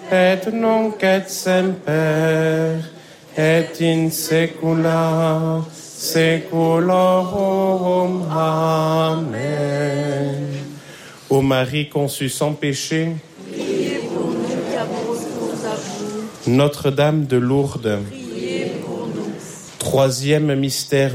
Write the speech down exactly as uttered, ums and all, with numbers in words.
et nunc et semper, et in saecula saeculorum. Amen. Ô Marie conçue sans péché, Priez pour nous qui avons recours à vous. Notre-Dame de Lourdes, Priez pour nous. troisième mystère